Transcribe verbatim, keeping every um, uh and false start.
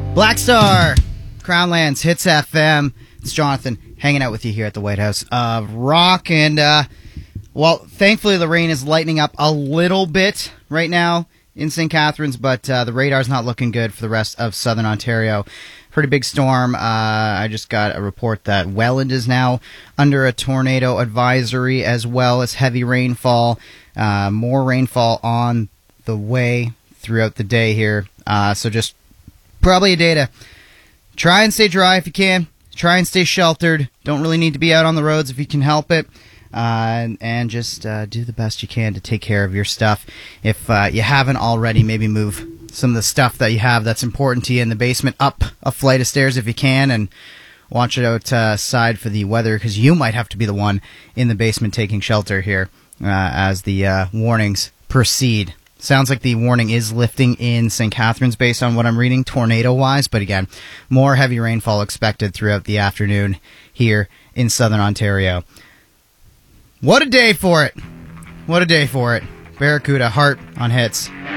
Black Star, Crownlands, Hits F M. It's Jonathan hanging out with you here at the White House of Rock. And, uh, well, thankfully the rain is lightening up a little bit right now in Saint Catharines, but uh, the radar's not looking good for the rest of southern Ontario. Pretty big storm. Uh, I just got a report that Welland is now under a tornado advisory, as well as heavy rainfall. Uh, more rainfall on the way throughout the day here. Uh, so just probably a day to try and stay dry if you can. Try and stay sheltered. Don't really need to be out on the roads if you can help it. Uh, and, and just uh, do the best you can to take care of your stuff. If uh, you haven't already, maybe move some of the stuff that you have that's important to you in the basement up a flight of stairs if you can, and watch it outside for the weather, because you might have to be the one in the basement taking shelter here uh, as the uh, warnings proceed. Sounds like the warning is lifting in Saint Catharines based on what I'm reading, tornado-wise. But again, more heavy rainfall expected throughout the afternoon here in southern Ontario. What a day for it. What a day for it. Barracuda, Heart on Hits.